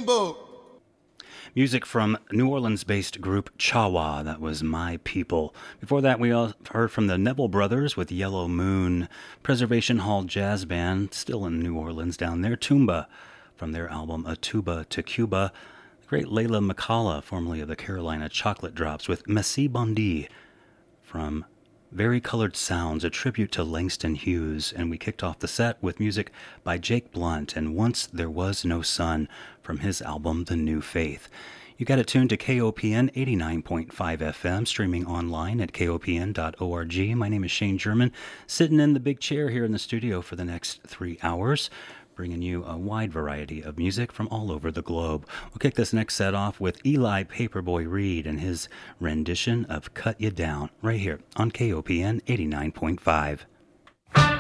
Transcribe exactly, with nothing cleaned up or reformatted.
Steamboat. Music from New Orleans-based group Chawa, that was My People. Before that, we all heard from the Neville Brothers with Yellow Moon. Preservation Hall Jazz Band, still in New Orleans down there, Tumba, from their album A Tuba to Cuba. The great Layla McCalla, formerly of the Carolina Chocolate Drops, with Messi Bondi, from Very Colored Sounds, a tribute to Langston Hughes. And we kicked off the set with music by Jake Blunt and Once There Was No Sun, from his album The New Faith. You got it tuned to K O P N eighty-nine point five F M, streaming online at K O P N dot org. My name is Shane German, sitting in the big chair here in the studio for the next three hours, bringing you a wide variety of music from all over the globe. We'll kick this next set off with Eli Paperboy Reed and his rendition of Cut You Down, right here on K O P N eighty-nine point five.